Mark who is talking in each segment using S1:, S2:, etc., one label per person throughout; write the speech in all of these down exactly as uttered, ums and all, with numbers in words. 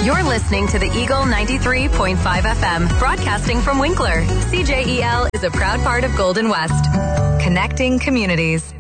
S1: You're listening to the Eagle ninety-three point five F M, broadcasting from Winkler. C J E L is a proud part of Golden West, connecting communities.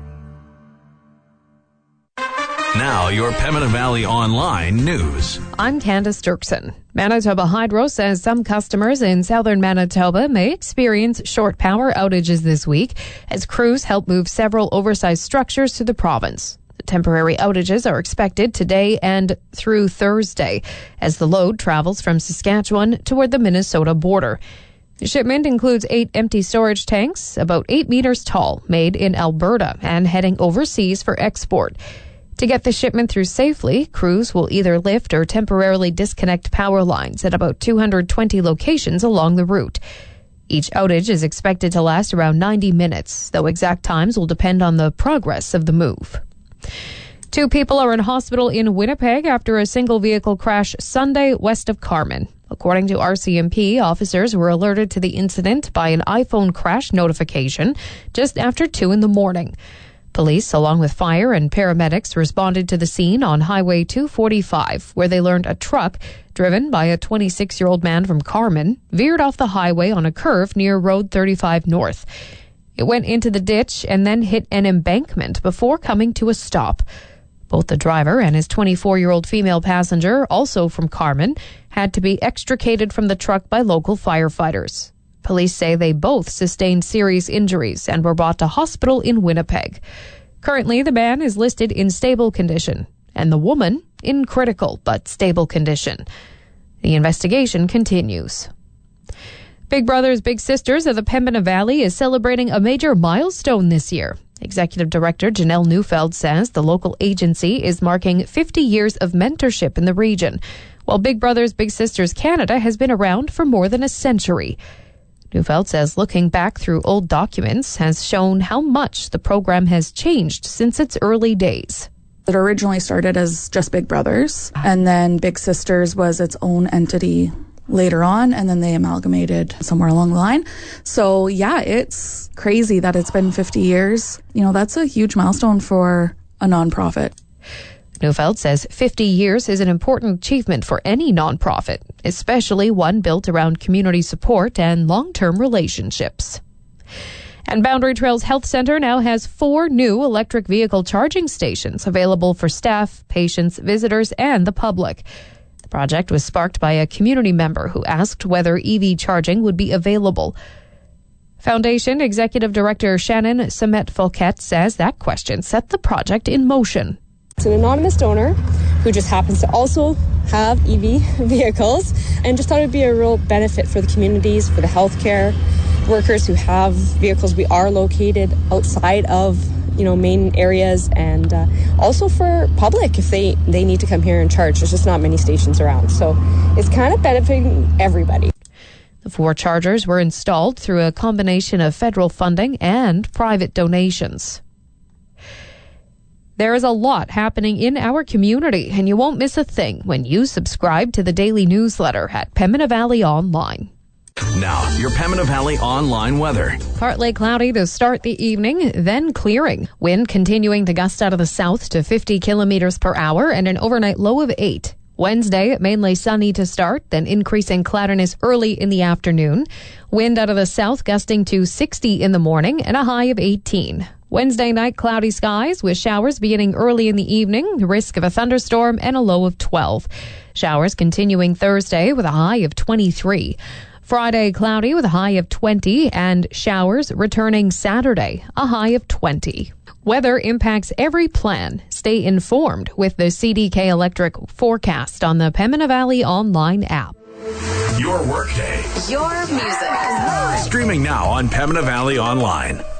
S2: Now, your Pembina Valley Online news.
S3: I'm Candace Dirksen. Manitoba Hydro says some customers in southern Manitoba may experience short power outages this week as crews help move several oversized structures to the province. The temporary outages are expected today and through Thursday as the load travels from Saskatchewan toward the Minnesota border. The shipment includes eight empty storage tanks, about eight meters tall, made in Alberta and heading overseas for export. To get the shipment through safely, crews will either lift or temporarily disconnect power lines at about two hundred twenty locations along the route. Each outage is expected to last around ninety minutes, though exact times will depend on the progress of the move. Two people are in hospital in Winnipeg after a single vehicle crash Sunday west of Carman. According to R C M P, officers were alerted to the incident by an iPhone crash notification just after two in the morning. Police, along with fire and paramedics, responded to the scene on Highway two forty-five, where they learned a truck, driven by a twenty-six-year-old man from Carman, veered off the highway on a curve near Road thirty-five North. It went into the ditch and then hit an embankment before coming to a stop. Both the driver and his twenty-four-year-old female passenger, also from Carman, had to be extricated from the truck by local firefighters. Police say they both sustained serious injuries and were brought to hospital in Winnipeg. Currently, the man is listed in stable condition and the woman in critical but stable condition. The investigation continues. Big Brothers Big Sisters of the Pembina Valley is celebrating a major milestone this year. Executive Director Janelle Neufeld says the local agency is marking fifty years of mentorship in the region, while Big Brothers Big Sisters Canada has been around for more than a century. Neufeld says looking back through old documents has shown how much the program has changed since its early days.
S4: It originally started as just Big Brothers, and then Big Sisters was its own entity later on, and then they amalgamated somewhere along the line. So yeah, it's crazy that it's been fifty years. You know, that's a huge milestone for a nonprofit.
S3: Neufeld says fifty years is an important achievement for any nonprofit, especially one built around community support and long-term relationships. And Boundary Trails Health Centre now has four new electric vehicle charging stations available for staff, patients, visitors, and the public. The project was sparked by a community member who asked whether E V charging would be available. Foundation Executive Director Shannon Samet-Fouquet says that question set the project in motion.
S5: It's an anonymous donor who just happens to also have E V vehicles and just thought it would be a real benefit for the communities, for the healthcare workers who have vehicles. We are located outside of, you know, main areas, and uh, also for public if they, they need to come here and charge. There's just not many stations around. So it's kind of benefiting everybody.
S3: The four chargers were installed through a combination of federal funding and private donations. There is a lot happening in our community, and you won't miss a thing when you subscribe to the daily newsletter at Pembina Valley Online.
S2: Now, your Pembina Valley Online weather.
S3: Partly cloudy to start the evening, then clearing. Wind continuing to gust out of the south to fifty kilometers per hour and an overnight low of eight. Wednesday, mainly sunny to start, then increasing cloudiness early in the afternoon. Wind out of the south gusting to sixty in the morning and a high of eighteen. Wednesday night, cloudy skies with showers beginning early in the evening, the risk of a thunderstorm and a low of twelve. Showers continuing Thursday with a high of twenty-three. Friday, cloudy with a high of twenty, and showers returning Saturday, a high of twenty. Weather impacts every plan. Stay informed with the C D K Electric forecast on the Pembina Valley Online app.
S2: Your workday.
S1: Your music.
S2: Streaming now on Pembina Valley Online.